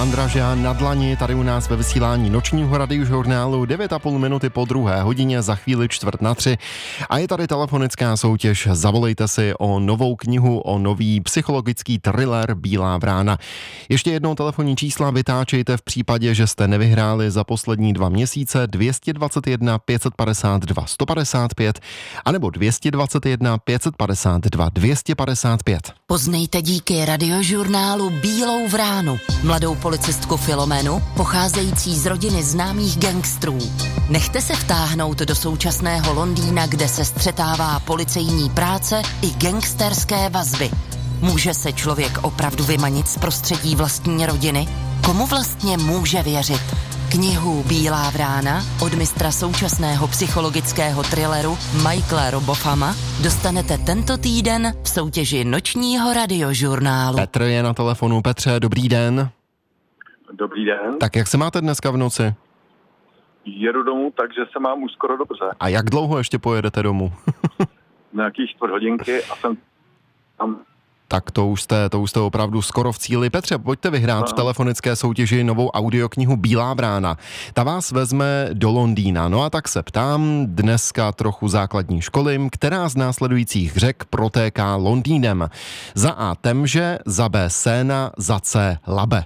Mandraža na dlani, tady u nás ve vysílání nočního radiožurnálu 9,5 minuty po 2:00, za chvíli 2:45. A je tady telefonická soutěž. Zavolejte si o novou knihu, o nový psychologický thriller Bílá vrána. Ještě jednou telefonní čísla vytáčejte v případě, že jste nevyhráli za poslední 2 měsíce: 221 552 155 anebo 221 552 255. Poznejte díky radiožurnálu Bílou vránu, mladou policistku Filomenu, pocházející z rodiny známých gangstrů. Nechte se vtáhnout do současného Londýna, kde se střetává policejní práce i gangsterské vazby. Může se člověk opravdu vymanit z prostředí vlastní rodiny? Komu vlastně může věřit? Knihu Bílá vrána od mistra současného psychologického thrilleru Michaela Robofama dostanete tento týden v soutěži nočního radiožurnálu. Petr je na telefonu. Petře, dobrý den. Dobrý den. Tak jak se máte dneska v noci? Jedu domů, takže se mám už skoro dobře. A jak dlouho ještě pojedete domů? Nějaký 4 hodinky a jsem tam. Tak to už jste opravdu skoro v cíli. Petře, pojďte vyhrát v telefonické soutěži novou audioknihu Bílá vrána. Ta vás vezme do Londýna. No a tak se ptám, dneska trochu základní školy, která z následujících řek protéká Londýnem? Za A Temže, za B Séna, za C Labe.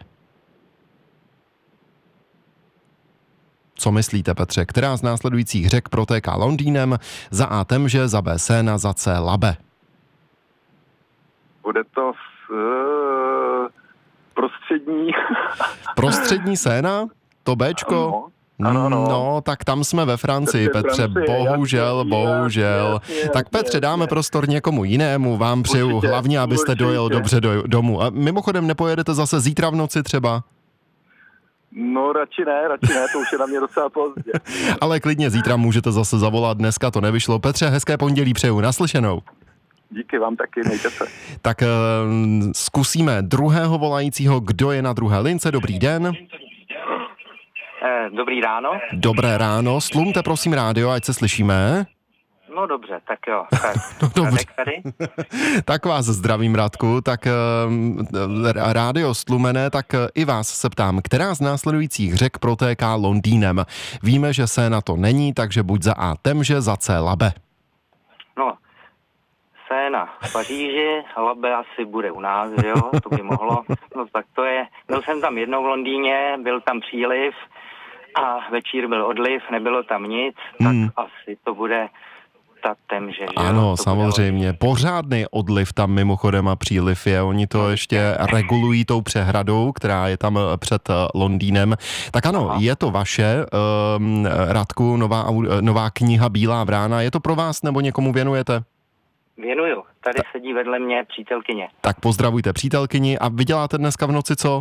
Co myslíte, Petře? Která z následujících řek protéká Londýnem? Za A Temže, za B Séna, za C Labe. Bude to prostřední. Prostřední Séna? To Bčko? Ano. No, tak tam jsme ve Francii, Petře, bohužel. Jasně. Tak Petře, dáme prostor někomu jinému, vám přeju hlavně, abyste dojel dobře domů. A mimochodem nepojedete zase zítra v noci třeba? No, radši ne, to už je na mě docela pozdě. Ale klidně zítra můžete zase zavolat, dneska to nevyšlo. Petře, hezké pondělí přeju, naslyšenou. Díky vám taky, mějte se. Tak zkusíme druhého volajícího, kdo je na druhé lince. Dobrý den. Dobrý ráno. Dobré ráno, stlumte prosím rádio, ať se slyšíme. No dobře, tak jo. Tak, no, dobře. Tady. Tak vás zdravím, Radku. Tak rádio stlumené, tak i vás se ptám, která z následujících řek protéká Londýnem? Víme, že se na to není, takže buď za A Temže, za C Labe. No, Séna v Paříži, Labe asi bude u nás, že jo, to by mohlo. No tak to je, byl jsem tam jednou v Londýně, byl tam příliv a večír byl odliv, nebylo tam nic, tak asi to bude ta Temže, že ano, jo. samozřejmě, pořádný odliv tam mimochodem a příliv je, oni to ještě regulují tou přehradou, která je tam před Londýnem. Tak ano, je to vaše, Radku, nová kniha Bílá vrána, je to pro vás nebo někomu věnujete? Věnuju, tady sedí vedle mě přítelkyně. Tak pozdravujte přítelkyni a vy děláte dneska v noci co?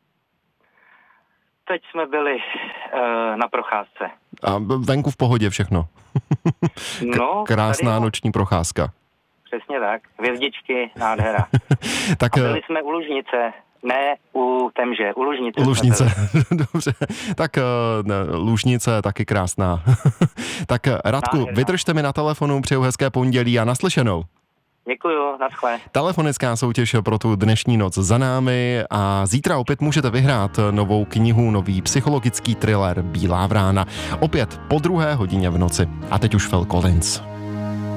Teď jsme byli na procházce. A venku v pohodě všechno. No, krásná noční procházka. Přesně tak, hvězdičky, nádhera. Tak, a byli jsme u Lužnice, ne u Temže, u Lužnice. Lužnice, dobře. Tak Lužnice taky krásná. Tak Radku, vydržte mi na telefonu, přeju hezké pondělí a naslyšenou. Děkuju, naschle. Telefonická soutěž pro tu dnešní noc za námi a zítra opět můžete vyhrát novou knihu, nový psychologický thriller Bílá vrána. Opět po 2:00 v noci. A teď už Phil Collins.